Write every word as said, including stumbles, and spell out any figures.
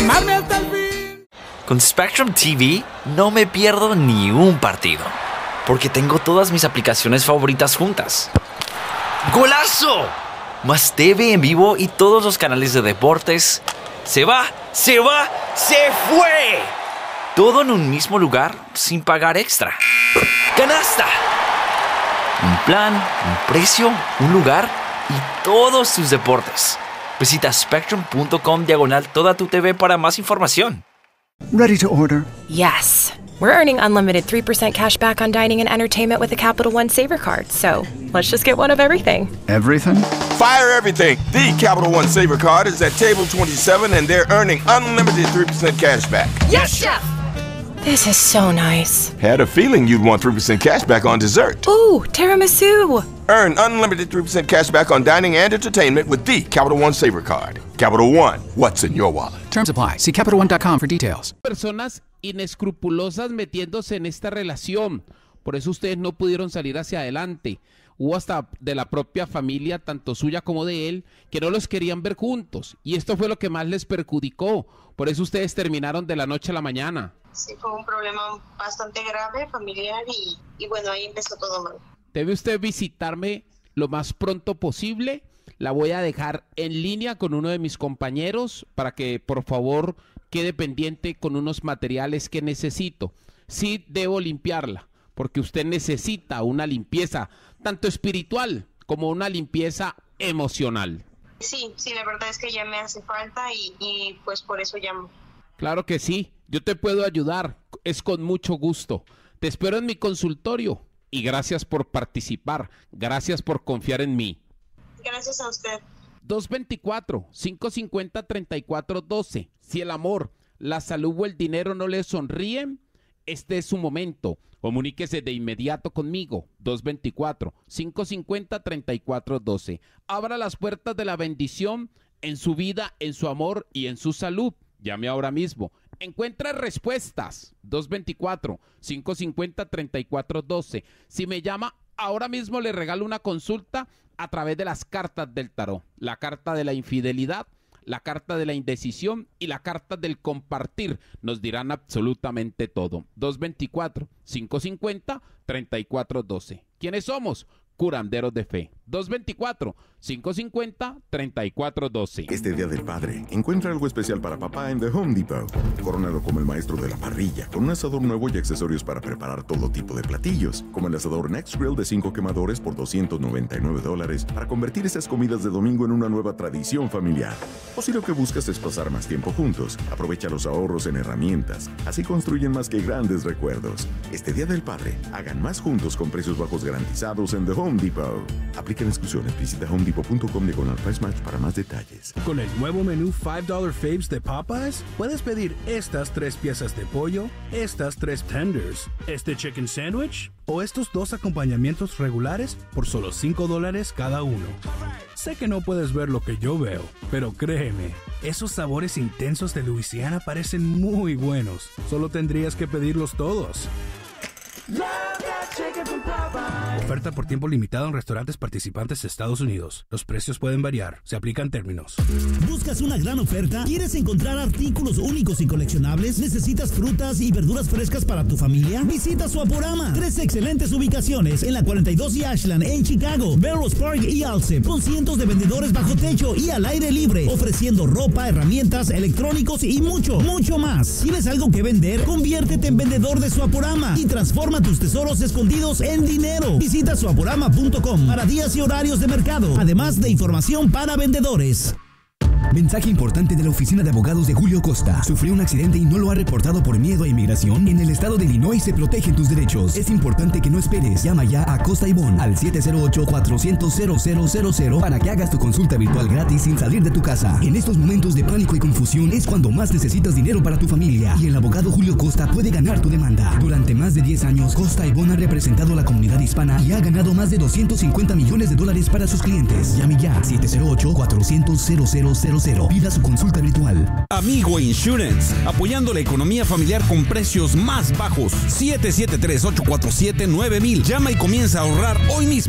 amarme hasta el fin. Con Spectrum T V no me pierdo ni un partido, porque tengo todas mis aplicaciones favoritas juntas. ¡Golazo! Más T V en vivo y todos los canales de deportes. ¡Se va! ¡Se va! ¡Se fue! Todo en un mismo lugar sin pagar extra. ¡Canasta! Un plan, un precio, un lugar y todos tus deportes. Visita spectrum punto com diagonal toda tu T V para más información. Ready to order? Yes. We're earning unlimited three percent cash back on dining and entertainment with a Capital One Saver card. So let's just get one of everything. Everything? Fire everything. The Capital One Saver card is at table twenty-seven and they're earning unlimited three percent cash back. Yes, Chef! This is so nice. Had a feeling you'd want three percent cash back on dessert. Ooh, tiramisu! Earn unlimited three percent cash back on dining and entertainment with the Capital One Saver card. Capital One, what's in your wallet? Terms apply. See Capital One dot com for details. Personas inescrupulosas metiéndose en esta relación. Por eso ustedes no pudieron salir hacia adelante. Hubo hasta de la propia familia, tanto suya como de él, que no los querían ver juntos. Y esto fue lo que más les perjudicó. Por eso ustedes terminaron de la noche a la mañana. Sí, fue un problema bastante grave, familiar, y, y bueno, ahí empezó todo mal. Debe usted visitarme lo más pronto posible. La voy a dejar en línea con uno de mis compañeros para que por favor quede pendiente con unos materiales que necesito. Sí debo limpiarla, porque usted necesita una limpieza tanto espiritual como una limpieza emocional. Sí, sí, la verdad es que ya me hace falta y, y pues por eso llamo. Claro que sí, yo te puedo ayudar, es con mucho gusto. Te espero en mi consultorio y gracias por participar, gracias por confiar en mí. Gracias a usted. dos dos cuatro, cinco cinco cero, tres cuatro uno dos. Si el amor, la salud o el dinero no le sonríen, este es su momento. Comuníquese de inmediato conmigo. dos dos cuatro, cinco cinco cero, tres cuatro uno dos. Abra las puertas de la bendición en su vida, en su amor y en su salud. Llame ahora mismo. Encuentra respuestas. dos dos cuatro, cinco cinco cero, tres cuatro uno dos. Si me llama, ahora mismo le regalo una consulta a través de las cartas del tarot. La carta de la infidelidad, la carta de la indecisión y la carta del compartir. Nos dirán absolutamente todo. dos dos cuatro, cinco cinco cero, tres cuatro uno dos. ¿Quiénes somos? Curanderos de Fe. dos dos cuatro, cinco cinco cero, tres cuatro uno dos. Este Día del Padre, encuentra algo especial para papá en The Home Depot. Corónalo como el maestro de la parrilla, con un asador nuevo y accesorios para preparar todo tipo de platillos, como el asador Next Grill de cinco quemadores por doscientos noventa y nueve dólares, para convertir esas comidas de domingo en una nueva tradición familiar. O si lo que buscas es pasar más tiempo juntos, aprovecha los ahorros en herramientas. Así construyen más que grandes recuerdos. Este Día del Padre, hagan más juntos con precios bajos garantizados en The Home Depot. Aplican exclusiones. Visita home depot punto com diagonal price match para más detalles. Con el nuevo menú five dollar Faves de Popeyes, puedes pedir estas tres piezas de pollo, estas tres tenders, este chicken sandwich o estos dos acompañamientos regulares por solo cinco dólares cada uno. Sé que no puedes ver lo que yo veo, pero créeme, esos sabores intensos de Luisiana parecen muy buenos. Solo tendrías que pedirlos todos. Oferta por tiempo limitado en restaurantes participantes de Estados Unidos. Los precios pueden variar. Se aplican términos. ¿Buscas una gran oferta? ¿Quieres encontrar artículos únicos y coleccionables? ¿Necesitas frutas y verduras frescas para tu familia? Visita Swaporama. Tres excelentes ubicaciones en la cuarenta y dos y Ashland en Chicago, Melrose Park y Alsip, con cientos de vendedores bajo techo y al aire libre, ofreciendo ropa, herramientas, electrónicos y mucho, mucho más. ¿Tienes algo que vender? Conviértete en vendedor de Swaporama y transforma tus tesoros escondidos en dinero. Visita swaporama punto com para días y horarios de mercado, además de información para vendedores. Mensaje importante de la oficina de abogados de Julio Costa. Sufrió un accidente y no lo ha reportado por miedo a inmigración. En el estado de Illinois se protegen tus derechos. Es importante que no esperes. Llama ya a Costa y Bon al siete cero ocho, cuatro cero cero, cero cero cero para que hagas tu consulta virtual gratis sin salir de tu casa. En estos momentos de pánico y confusión es cuando más necesitas dinero para tu familia. Y el abogado Julio Costa puede ganar tu demanda. Durante más de diez años, Costa y Bon ha representado a la comunidad hispana y ha ganado más de doscientos cincuenta millones de dólares para sus clientes. Llame ya siete cero ocho, cuatro cero cero, cero cero cero. Pida su consulta virtual. Amigo Insurance, apoyando la economía familiar con precios más bajos. siete siete tres, ocho cuatro siete, nueve mil. Llama y comienza a ahorrar hoy mismo.